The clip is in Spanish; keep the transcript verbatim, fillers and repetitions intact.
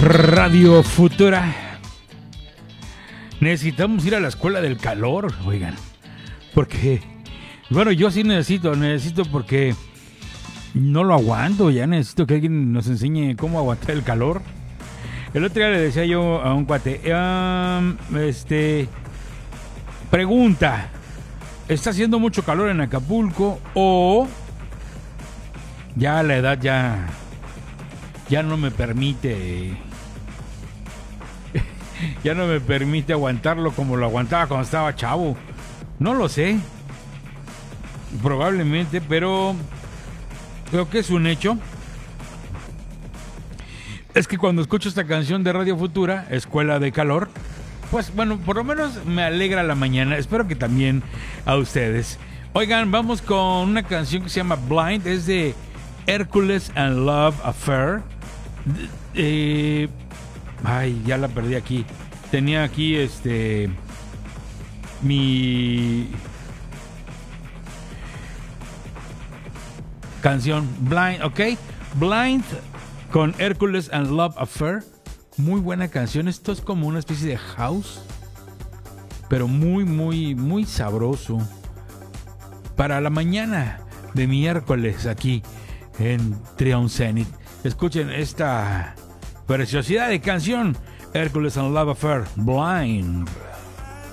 Radio Futura. Necesitamos ir a la escuela del calor, oigan. Porque, bueno, yo sí necesito, necesito porque no lo aguanto. Ya necesito que alguien nos enseñe cómo aguantar el calor. El otro día le decía yo a un cuate, um, este, pregunta, ¿está haciendo mucho calor en Acapulco o ya la edad ya, ya no me permite... Ya no me permite aguantarlo como lo aguantaba cuando estaba chavo? No lo sé. Probablemente, pero creo que es un hecho. Es que cuando escucho esta canción de Radio Futura, Escuela de Calor, pues bueno, por lo menos me alegra la mañana. Espero que también a ustedes. Oigan, vamos con una canción que se llama Blind. Es de Hercules and Love Affair. Eh... Ay, ya la perdí aquí. Tenía aquí este mi canción Blind, ¿ok? Blind con Hercules and Love Affair. Muy buena canción. Esto es como una especie de house, pero muy, muy, muy sabroso. Para la mañana de miércoles aquí en Trion Zenith. Escuchen esta preciosidad de canción, Hercules and Love Affair, Blind.